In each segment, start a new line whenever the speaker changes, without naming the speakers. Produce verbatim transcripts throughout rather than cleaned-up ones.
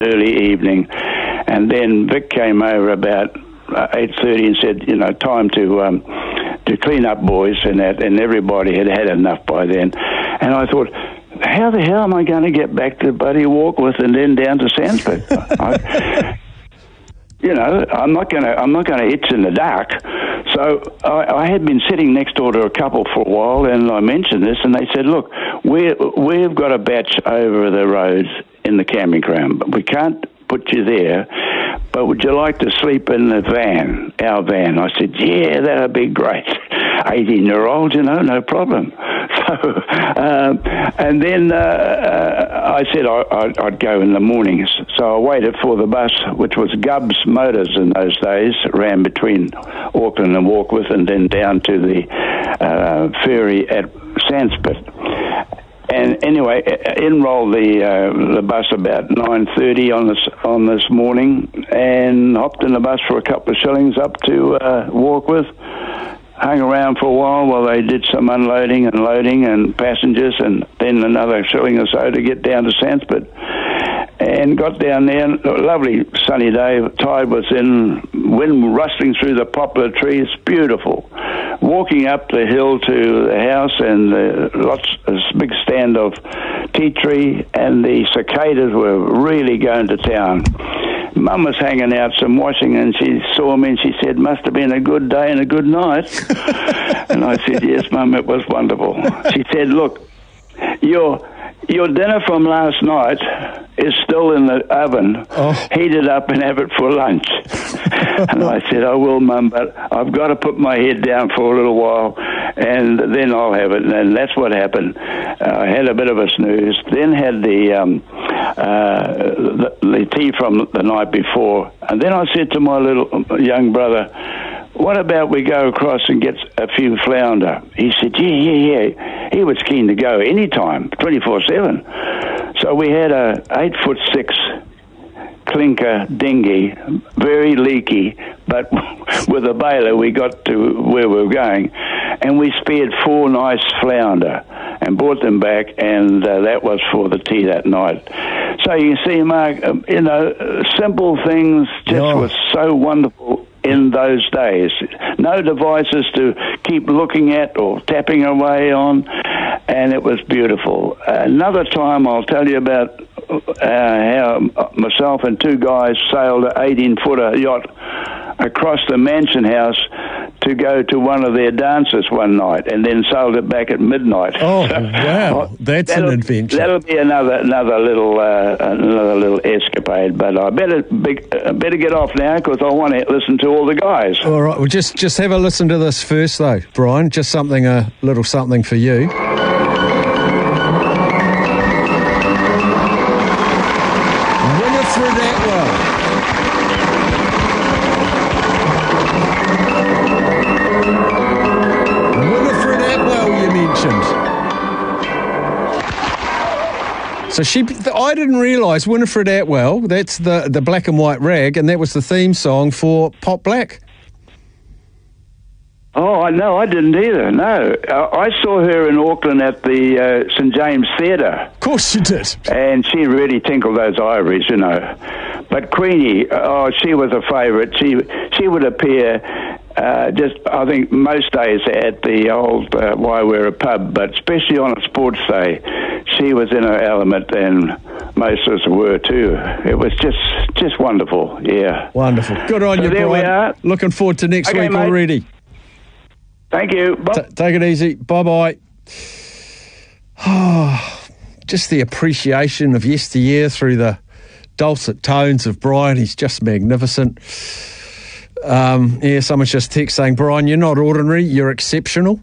early evening. And then Vic came over about uh, eight thirty and said, you know, time to um, to clean up, boys, and that, and everybody had had enough by then. And I thought, how the hell am I going to get back to Buddy Warkworth and then down to Sansport? I, you know, I'm not going to I'm not going to itch in the dark. So I, I had been sitting next door to a couple for a while, and I mentioned this, and they said, look, we're, we've got a batch over the roads in the camping ground, but we can't put you there, but would you like to sleep in the van, our van? I said, yeah, that would be great. eighteen-year-old, you know, no problem. So, um, and then uh, uh, I said I, I'd, I'd go in the mornings. So I waited for the bus, which was Gubbs Motors in those days, ran between Auckland and Warkworth, and then down to the uh, ferry at Sansport. And anyway, enrolled the uh, the bus about nine thirty on this on this morning, and hopped in the bus for a couple of shillings up to uh, Warkworth. Hung around for a while while they did some unloading and loading and passengers, and then another shilling or so to get down to Sansport. And got down there, a lovely sunny day, tide was in, wind rustling through the poplar trees, beautiful. Walking up the hill to the house, and uh, lots, a big stand of tea tree, and the cicadas were really going to town. Mum was hanging out some washing, and she saw me and she said, must have been a good day and a good night. And I said, yes, Mum, it was wonderful. She said, look, your your dinner from last night is still in the oven. Oh. Heat it up and have it for lunch. And I said, I will, Mum, but I've got to put my head down for a little while, and then I'll have it. And that's what happened. Uh, I had a bit of a snooze, then had the, um, uh, the, the tea from the night before. And then I said to my little young brother, what about we go across and get a few flounder? He said, yeah, yeah, yeah. He was keen to go anytime, twenty-four seven. So we had a eight foot six clinker dinghy, very leaky, but with a baler we got to where we were going, and we speared four nice flounder and brought them back, and uh, that was for the tea that night. So you see, Mark, um, you know, simple things just yeah. were so wonderful in those days. No devices to keep looking at or tapping away on, and it was beautiful. Another time I'll tell you about uh, how myself and two guys sailed an eighteen-footer yacht across the Mansion House to go to one of their dances one night, and then sailed it back at midnight.
Oh, so, wow. That's an adventure.
That'll be another another little uh, another little escapade, but I better be, uh, better get off now because I want to listen to all the guys.
All right, well, just, just have a listen to this first, though, Brian. Just something, a little something for you. Winifred Atwell. Winifred Atwell, you mentioned. So she, I didn't realise Winifred Atwell, that's the, the black and white rag, and that was the theme song for Pop Black.
Oh, no, I didn't either, no. I saw her in Auckland at the uh, St James Theatre.
Of course you did.
And she really tinkled those ivories, you know. But Queenie, oh, she was a favourite. She, she would appear... Uh, just, I think, most days at the old uh, Waiwera pub, but especially on a sports day, she was in her element, and most of us were too. It was just just wonderful, yeah.
Wonderful. Good on
so
you,
there
Brian.
We are.
Looking forward to next
okay,
week
mate.
already.
Thank you. Bye.
T- take it easy. Bye-bye. Oh, just the appreciation of yesteryear through the dulcet tones of Brian. He's just magnificent. Um, yeah, someone's just text saying, Brian, you're not ordinary, you're exceptional.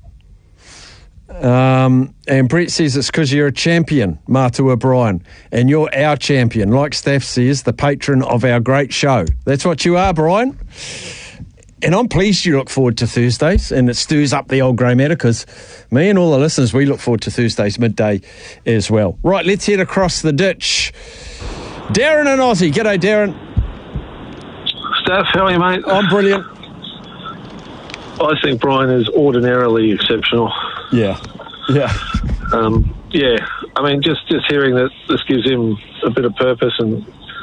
Um, and Brett says it's because you're a champion, Matua Brian, and you're our champion, like Steph says, the patron of our great show. That's what you are, Brian. And I'm pleased you look forward to Thursdays, and it stirs up the old grey matter, because me and all the listeners, we look forward to Thursdays midday as well. Right, let's head across the ditch. Darren and Aussie. G'day, Darren.
Steph, how are you, mate?
I'm brilliant.
I think Brian is ordinarily exceptional.
Yeah, yeah.
Um, yeah, I mean, just, just hearing that this gives him a bit of purpose and